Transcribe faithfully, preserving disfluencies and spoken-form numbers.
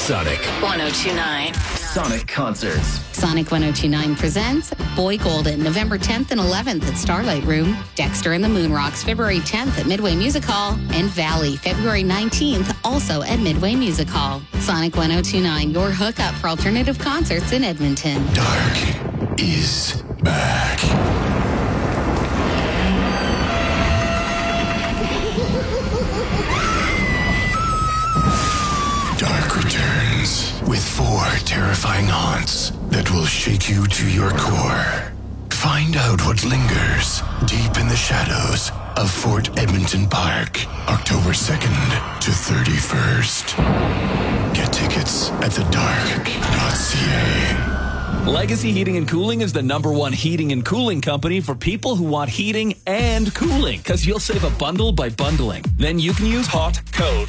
Sonic one oh two point nine. Sonic Concerts. Sonic one oh two point nine presents Boy Golden, November tenth and eleventh at Starlight Room. Dexter and the Moonrocks, February tenth at Midway Music Hall. And Valley, February nineteenth, also at Midway Music Hall. Sonic one oh two point nine, your hookup for alternative concerts in Edmonton. Dark is back. Dark returns with four terrifying haunts that will shake you to your core. Find out what lingers deep in the shadows of Fort Edmonton Park, October second to thirty-first. Get tickets at the dark dot c a. Legacy Heating and Cooling is the number one heating and cooling company for people who want heating and cooling, because you'll save a bundle by bundling. Then you can use hot code